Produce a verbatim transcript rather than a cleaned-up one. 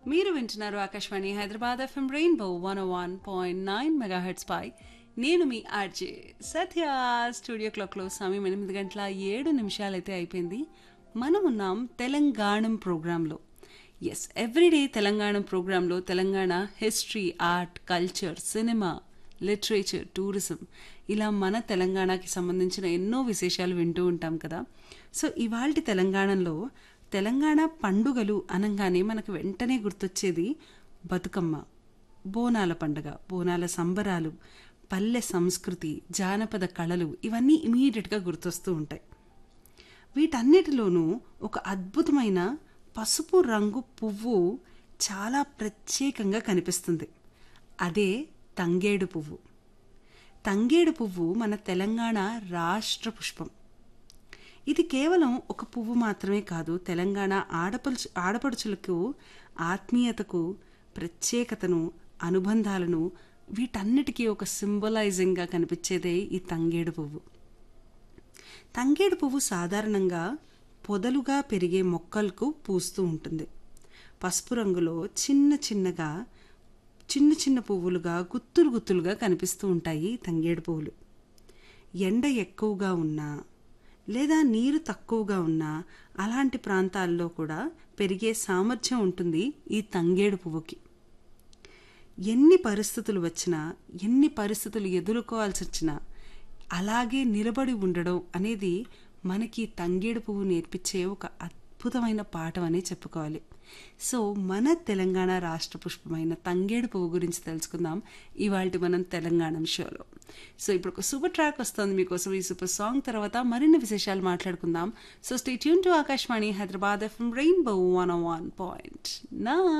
మీరు వింటున్నారు Akashvani Hyderabad FM rainbow one one point nine megahertz పై నేను మీ ఆర్జే సత్య. స్టూడియో క్లాక్లో సమయం ఎనిమిది గంటల ఏడు నిమిషాలైతే అయిపోయింది. మనం ఉన్నాం తెలంగాణం ప్రోగ్రాంలో. ఎస్, ఎవ్రీడే తెలంగాణ ప్రోగ్రాంలో Telangana history, art, culture, cinema, literature, tourism, ఇలా మన తెలంగాణకి సంబంధించిన ఎన్నో విశేషాలు వింటూ ఉంటాం కదా. సో ఇవాల్టి తెలంగాణలో తెలంగాణ పండుగలు అనగానే మనకు వెంటనే గుర్తొచ్చేది బతుకమ్మ, బోనాల పండుగ, బోనాల సంబరాలు, పల్లె సంస్కృతి, జానపద కళలు, ఇవన్నీ ఇమీడియట్గా గుర్తొస్తూ ఉంటాయి. వీటన్నిటిలోనూ ఒక అద్భుతమైన పసుపు రంగు పువ్వు చాలా ప్రత్యేకంగా కనిపిస్తుంది. అదే తంగేడు పువ్వు. తంగేడు పువ్వు మన తెలంగాణ రాష్ట్ర పుష్పం. ఇది కేవలం ఒక పువ్వు మాత్రమే కాదు, తెలంగాణ ఆడపడుచు ఆడపడుచులకు ఆత్మీయతకు, ప్రత్యేకతను, అనుబంధాలను, వీటన్నిటికీ ఒక సింబలైజింగ్గా కనిపించేదే ఈ తంగేడు పువ్వు. తంగేడు పువ్వు సాధారణంగా పొదలుగా పెరిగే మొక్కలకు పూస్తూ ఉంటుంది. పసుపు రంగులో చిన్న చిన్నగా చిన్న చిన్న పువ్వులుగా గుత్తులు గుత్తులుగా కనిపిస్తూ ఉంటాయి తంగేడు పువ్వులు. ఎండ ఎక్కువగా ఉన్నా లేదా నీరు తక్కువగా ఉన్నా అలాంటి ప్రాంతాల్లో కూడా పెరిగే సామర్థ్యం ఉంటుంది ఈ తంగేడు పువ్వుకి. ఎన్ని పరిస్థితులు వచ్చినా, ఎన్ని పరిస్థితులు ఎదుర్కోవాల్సి వచ్చినా అలాగే నిలబడి ఉండడం అనేది మనకి తంగేడు పువ్వు నేర్పించే ఒక అద్భుతమైన పాఠం అనే చెప్పుకోవాలి. సో మన తెలంగాణ రాష్ట్ర పుష్పమైన తంగేడు పువ్వు గురించి తెలుసుకుందాం ఇవాళ మనం తెలంగాణ షోలో. సో ఇప్పుడు ఒక సూపర్ ట్రాక్ వస్తుంది మీకోసం. ఈ సూపర్ సాంగ్ తర్వాత మరిన్ని విశేషాలు మాట్లాడుకుందాం. So stay tune to Akashvani Hyderabad FM rainbow one one point nine.